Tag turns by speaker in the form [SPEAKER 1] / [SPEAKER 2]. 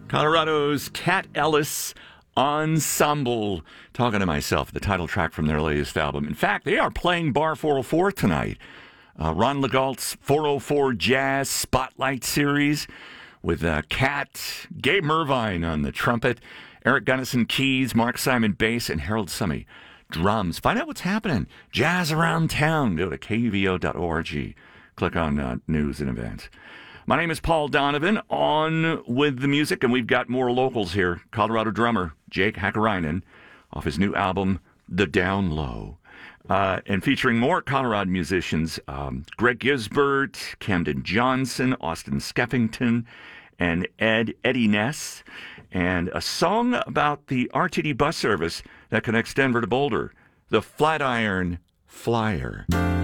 [SPEAKER 1] Colorado's Cat Ellis Ensemble. Talking to myself, the title track from their latest album. In fact, they are playing Bar 404 tonight. Ron Legault's 404 Jazz Spotlight Series with Cat, Gabe Mervine on the trumpet, Eric Gunnison keys, Mark Simon bass, and Harold Summey drums. Find out what's happening. Jazz around town. Go to kvo.org. Click on news and events. My name is Paul Donovan, on with the music, and we've got more locals here. Colorado drummer Jake Hakkarainen off his new album, The Down Low. And featuring more Colorado musicians, Greg Gisbert, Camden Johnson, Austin Skeffington, and Eddie Ness. And a song about the RTD bus service that connects Denver to Boulder, the Flatiron Flyer.